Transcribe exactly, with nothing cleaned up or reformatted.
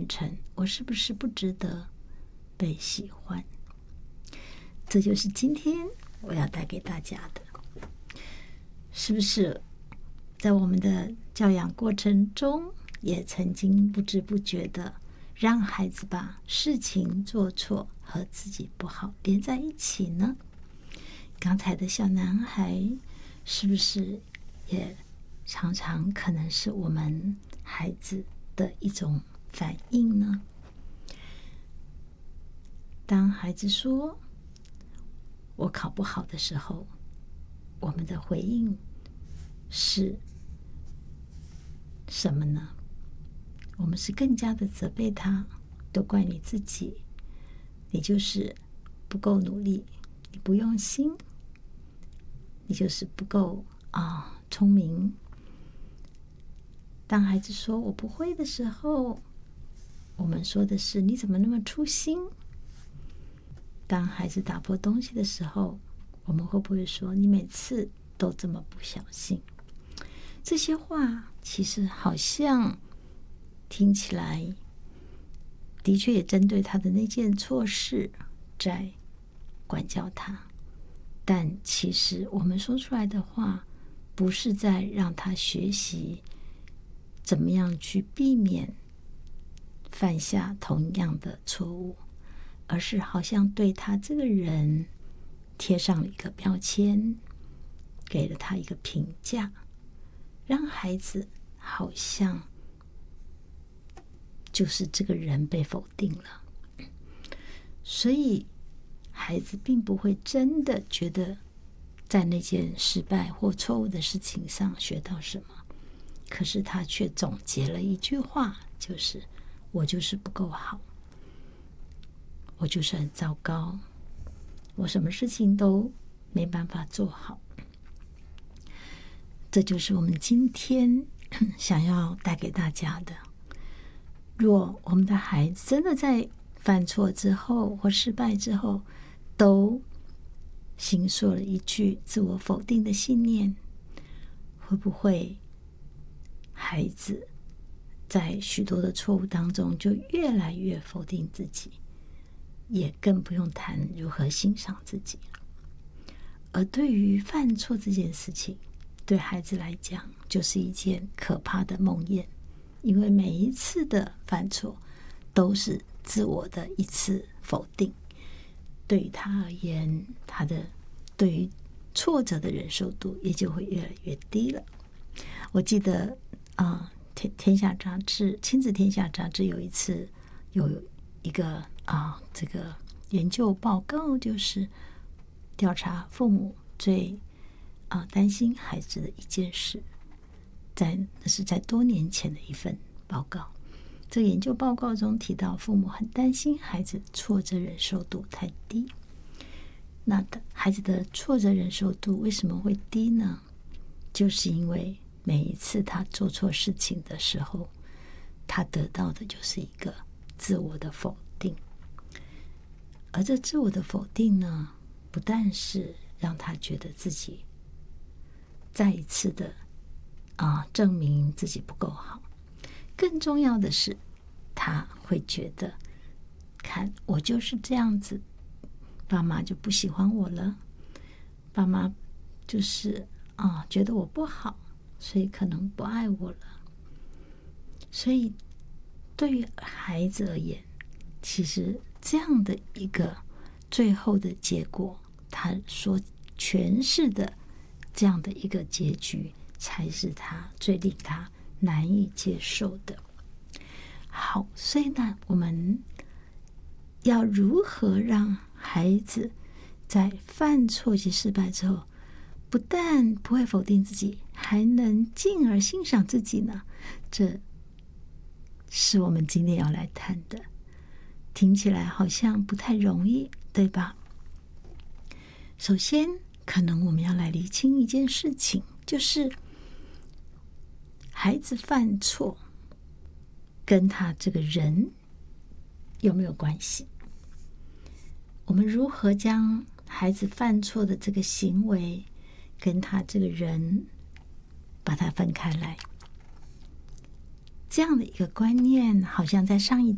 成我是不是不值得被喜欢。这就是今天我要带给大家的。是不是在我们的教养过程中，也曾经不知不觉的让孩子把事情做错和自己不好连在一起呢？刚才的小男孩是不是也常常可能是我们孩子的一种反应呢？当孩子说我考不好的时候，我们的回应是什么呢？我们是更加的责备他，都怪你自己，你就是不够努力，你不用心，你就是不够啊聪明。当孩子说我不会的时候，我们说的是你怎么那么粗心？当孩子打破东西的时候，我们会不会说你每次都这么不小心？这些话其实好像听起来的确也针对他的那件错事在管教他，但其实我们说出来的话不是在让他学习怎么样去避免犯下同样的错误，而是好像对他这个人贴上了一个标签，给了他一个评价，让孩子好像就是这个人被否定了。所以孩子并不会真的觉得在那件失败或错误的事情上学到什么，可是他却总结了一句话，就是我就是不够好，我就是很糟糕，我什么事情都没办法做好。这就是我们今天想要带给大家的。若我们的孩子真的在犯错之后或失败之后都形塑了一句自我否定的信念，会不会孩子在许多的错误当中就越来越否定自己，也更不用谈如何欣赏自己。而对于犯错这件事情，对孩子来讲就是一件可怕的梦魇，因为每一次的犯错都是自我的一次否定，对于他而言，他的对于挫折的忍受度也就会越来越低了。我记得啊、呃，天天下杂志亲子天下杂志有一次有一个啊、呃、这个研究报告，就是调查父母最啊、呃、担心孩子的一件事，在那是在多年前的一份报告。这个研究报告中提到，父母很担心孩子挫折忍受度太低。那孩子的挫折忍受度为什么会低呢？就是因为每一次他做错事情的时候，他得到的就是一个自我的否定。而这自我的否定呢，不但是让他觉得自己再一次的啊证明自己不够好，更重要的是他会觉得，看我就是这样子，爸妈就不喜欢我了，爸妈就是啊觉得我不好，所以可能不爱我了。所以对于孩子而言，其实这样的一个最后的结果，他所诠释的这样的一个结局，才是他最令他难以接受的。好，所以呢，我们要如何让孩子在犯错及失败之后，不但不会否定自己，还能进而欣赏自己呢？这是我们今天要来谈的。听起来好像不太容易，对吧？首先，可能我们要来厘清一件事情，就是孩子犯错跟他这个人有没有关系？我们如何将孩子犯错的这个行为跟他这个人把它分开来？这样的一个观念，好像在上一